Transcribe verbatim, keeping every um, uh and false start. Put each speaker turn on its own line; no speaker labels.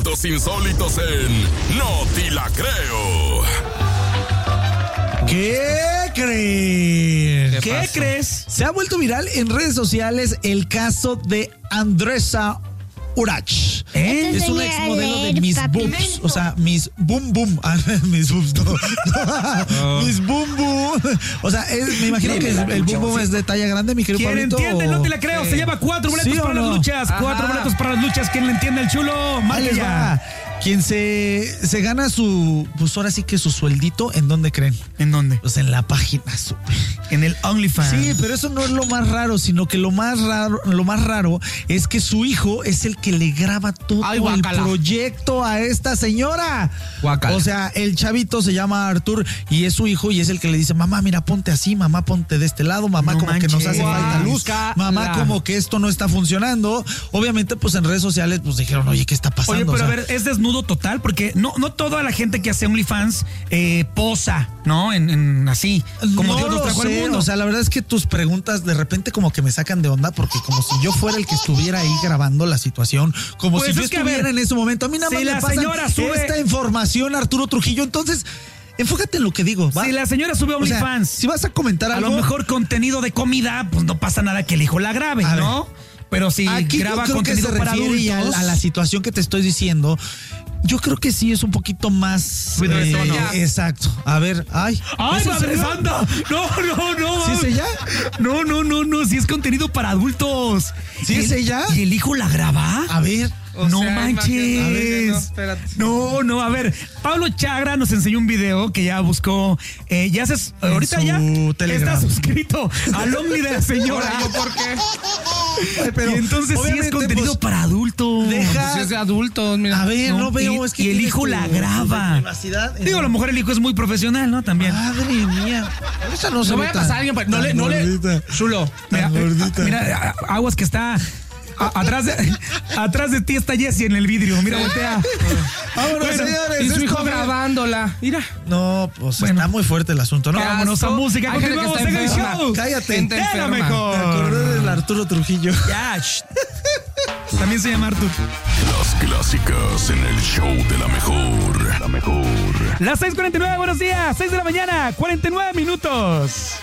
datos insólitos en No Te La Creo.
¿Qué crees?
¿Qué,
¿Qué
pasó?
crees? Se ha vuelto viral en redes sociales el caso de Andresa Urach.
¿Eh?
Es una
Enseña a
exmodelo de
leer,
Miss
papi.
Boobs, o sea, Miss Boom Boom. Ah, Miss Boobs, no.
Oh.
Miss Boom Boom. O sea, es- me imagino que el, el Boom Boom es de talla grande, mi querido
¿Quién
Pablito.
entiende? No te la
o-
creo. Se lleva cuatro boletos
¿Sí o
para
no?
las luchas.
Ajá.
Cuatro boletos para las luchas. ¿Quién le entiende el chulo?
Ahí
Marque
les
ya.
va. Quien se, se gana su, pues ahora sí que su sueldito, ¿en dónde creen?
¿En dónde?
Pues en la página, súper.
En el OnlyFans.
Sí, pero eso no es lo más raro, sino que lo más raro, lo más raro es que su hijo es el que le graba todo
Ay,
el
guácala.
proyecto a esta señora.
Guácala.
O sea, el chavito se llama Artur y es su hijo y es el que le dice, mamá, mira, ponte así, mamá, ponte de este lado, mamá,
No
como que nos
manches.
hace falta luz,
Guácala.
mamá, como que esto no está funcionando. Obviamente, pues en redes sociales, pues dijeron, oye, ¿qué está pasando?
Oye, pero
O sea,
a ver, es desnudo total porque no, no toda la gente que hace OnlyFans eh, posa, ¿no? En, en así, como
no
Dios nos
lo
trajo al
sé,
mundo.
o sea, la verdad es que tus preguntas de repente como que me sacan de onda porque como si yo fuera el que estuviera ahí grabando la situación, como
Pues
si yo
es que, a
estuviera
ver,
en ese momento. A mí nada
si
más
la
me pasan
señora sube-
esta información, Arturo Trujillo, entonces enfócate en lo que digo, ¿va?
Si la señora sube a
O sea,
OnlyFans,
si vas a comentar
a
algo,
lo mejor contenido de comida, pues no pasa nada que el hijo la grabe,
A
¿no? Pero si
aquí yo
graba
creo que
contenido
se
para
refiere y
adultos,
a, a la situación que te estoy diciendo. Yo creo que sí es un poquito más.
Subido de tono.
Exacto. A ver, ay.
¡ay,
¿es en
madre
serio?
santa! No, no, no.
¿Sí es ella?
No, no, no, no. Si es contenido para adultos.
¿Sí
¿Y
es
el-
ella?
¿Y el hijo la graba?
A ver.
O
no
sea,
manches.
imagínate. A ver, no, espérate.
No, no, a ver, Pablo Chagra nos enseñó un video que ya buscó, eh, ya se,
En
ahorita
su
ya
Telegram.
está suscrito al Omni de la señora.
Ahora, ¿yo por qué?
Ay, pero
y entonces sí es
obviamente,
contenido
pues,
para adultos.
deja-
Pues es de adultos, mira.
A ver, no,
No,
veo,
y-
es que
y el
tienes
hijo
tu-
la
tu
graba.
privacidad en-
Digo, a lo mejor el hijo es muy profesional, ¿no? También.
Madre mía. Esa no se
No
ve
vaya a
tan-
pasar alguien, pa- no
tan
le, no le.
gordita.
Chulo.
Mira,
Tan gordita.
mira, a- aguas que está a- atrás de atrás de ti está Jessie en el vidrio. Mira, voltea.
Vámonos,
Bueno,
señores.
Y su
esto
hijo
fue-
grabándola. Mira.
No, pues
Bueno.
está muy fuerte el asunto, ¿no?
Qué
Vámonos a
asco.
música.
Hay gente que
Continuamos
está
en el
enferma.
show.
Cállate.
Gente
Era
enferma.
mejor.
Me acordé del Arturo Trujillo.
Ya, shh. También se llama Artur.
Las clásicas en el show de la mejor. La mejor.
Las seis cuarenta y nueve, buenos días. seis de la mañana, cuarenta y nueve minutos.